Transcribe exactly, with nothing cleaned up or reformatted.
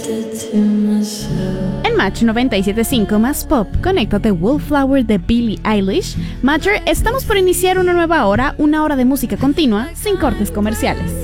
En Match noventa y siete punto cinco más pop, conéctate Wallflower de Billie Eilish. Matcher, estamos por iniciar una nueva hora, una hora de música continua, sin cortes comerciales.